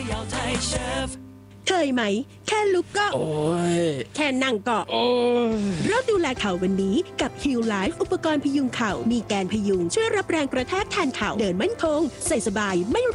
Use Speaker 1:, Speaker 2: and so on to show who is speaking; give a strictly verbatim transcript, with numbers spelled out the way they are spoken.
Speaker 1: เคยไหมแค่ลุกก็โอ้ยแค่นั่งก็โอ้ยเริ่มดูแลเข่าวันนี้กับ Heal Life อุปกรณ์พยุงเข่ามีแกนพยุงช่วยรับแรงกระแทกแทนเข่าเดินมั่นคงใส่สบายไม่